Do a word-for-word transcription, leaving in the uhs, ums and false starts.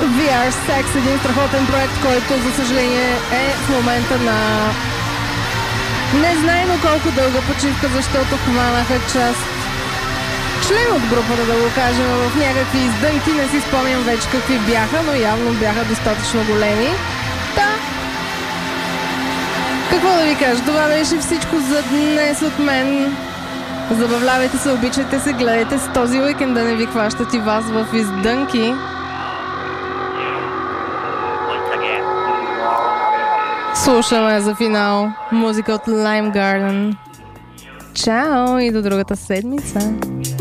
ви ар Sex, един страхотен проект, който за съжаление е в момента на незнайно колко дълга почивка, защото хванаха част член от групата, да го кажем, в някакви издънки. Не си спомням вече какви бяха, но явно бяха достатъчно големи. Та, какво да ви кажа, това беше всичко за днес от мен. Забавлявайте се, обичайте се, гледайте с този уикенд да не ви хващат и вас в издънки. Слушаме за финал музика от Lime Garden. Чао и до другата седмица.